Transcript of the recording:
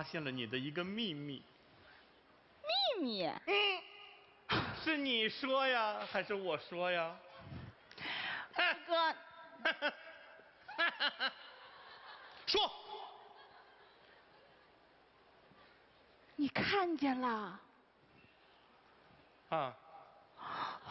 发现了你的一个秘密。 秘密？ 是你说呀，还是我说呀？ 哥， 说。 你看见了？ 啊，